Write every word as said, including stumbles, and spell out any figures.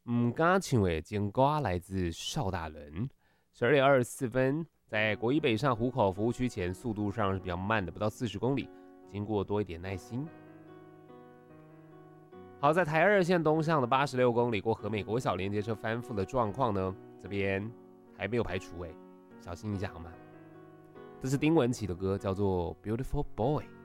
嗯，刚刚请的金瓜来自邵大人，十二点二十四分，在国一北上湖口服务区前，速度上是比较慢的，不到四十公里，经过多一点耐心。好，在台二线东上的八十六公里过和美国小连接车翻覆的状况呢，这边还没有排除哎，小心一下好吗？这是丁文琪的歌，叫做《Beautiful Boy》。